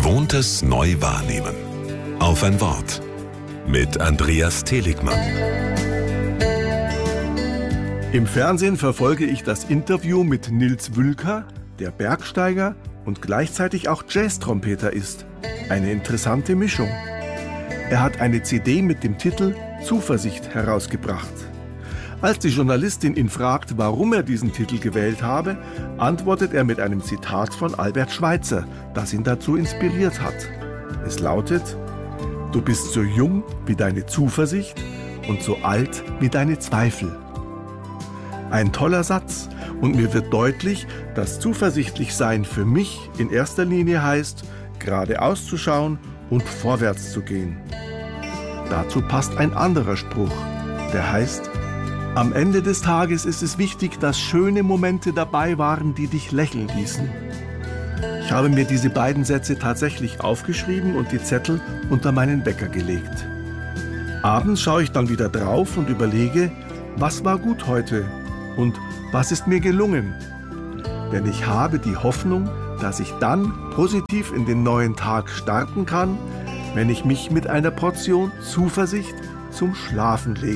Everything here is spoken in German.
Gewohntes neu wahrnehmen. Auf ein Wort. Mit Andreas Seligmann. Im Fernsehen verfolge ich das Interview mit Nils Wülker, der Bergsteiger und gleichzeitig auch Jazztrompeter ist. Eine interessante Mischung. Er hat eine CD mit dem Titel Zuversicht herausgebracht. Als die Journalistin ihn fragt, warum er diesen Titel gewählt habe, antwortet er mit einem Zitat von Albert Schweitzer, das ihn dazu inspiriert hat. Es lautet: Du bist so jung wie deine Zuversicht und so alt wie deine Zweifel. Ein toller Satz, und mir wird deutlich, dass zuversichtlich sein für mich in erster Linie heißt, geradeaus zu schauen und vorwärts zu gehen. Dazu passt ein anderer Spruch, der heißt: Am Ende des Tages ist es wichtig, dass schöne Momente dabei waren, die dich lächeln ließen. Ich habe mir diese beiden Sätze tatsächlich aufgeschrieben und die Zettel unter meinen Wecker gelegt. Abends schaue ich dann wieder drauf und überlege, was war gut heute und was ist mir gelungen. Denn ich habe die Hoffnung, dass ich dann positiv in den neuen Tag starten kann, wenn ich mich mit einer Portion Zuversicht zum Schlafen lege.